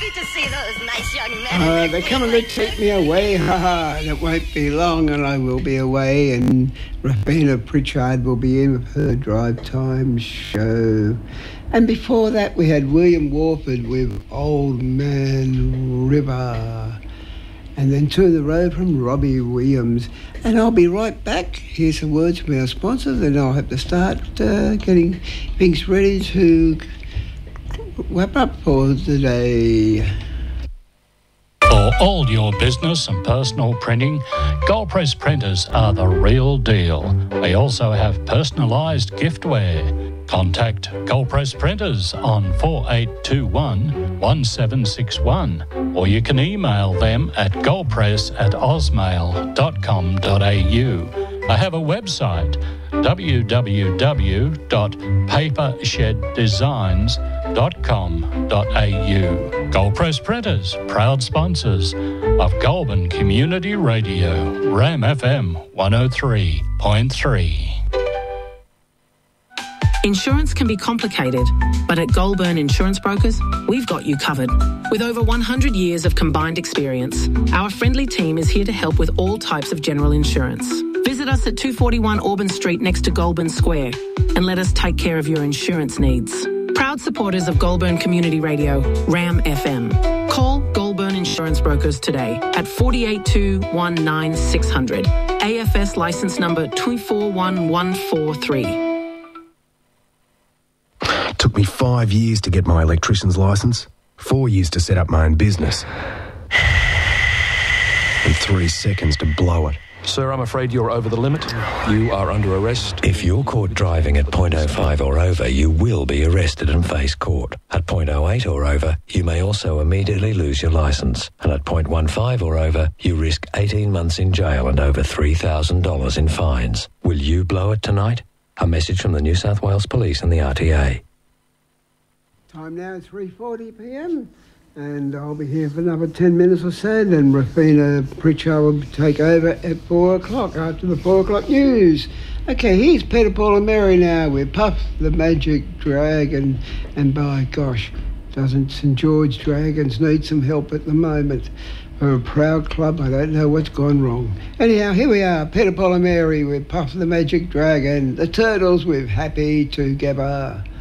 happy to see those nice young men. They're coming to take me away, haha, and it won't be long and I will be away, and Rafina Pritchard will be in with her drive time show. And before that we had William Warford with Old Man River. And then two in the row from Robbie Williams. And I'll be right back. Here's some words from our sponsors, and I'll have to start getting things ready to wrap up for today. For all your business and personal printing, Goldpress printers are the real deal. They also have personalised giftware. Contact Goldpress Printers on 4821 1761, or you can email them at goldpress@osmail.com.au. I have a website, www.papersheddesigns.com.au. Goldpress Printers, proud sponsors of Goulburn Community Radio, Ram FM 103.3. Insurance can be complicated, but at Goulburn Insurance Brokers, we've got you covered. With over 100 years of combined experience, our friendly team is here to help with all types of general insurance. Visit us at 241 Auburn Street next to Goulburn Square and let us take care of your insurance needs. Proud supporters of Goulburn Community Radio, Ram FM. Call Goulburn Insurance Brokers today at 482 19600. AFS licence number 241143. Took me 5 years to get my electrician's licence, 4 years to set up my own business, and 3 seconds to blow it. Sir, I'm afraid you're over the limit. You are under arrest. If you're caught driving at .05 or over, you will be arrested and face court. At .08 or over, you may also immediately lose your licence. And at .15 or over, you risk 18 months in jail and over $3,000 in fines. Will you blow it tonight? A message from the New South Wales Police and the RTA. Time now is 3:40pm, and I'll be here for another 10 minutes or so, then Rafina Pritchard will take over at 4 o'clock after the 4 o'clock news. Okay, here's Peter, Paul and Mary now with Puff the Magic Dragon, and by gosh, doesn't St George Dragons need some help at the moment? For a proud club, I don't know what's gone wrong. Anyhow, here we are, Peter, Paul and Mary with Puff the Magic Dragon, the Turtles with Happy Together.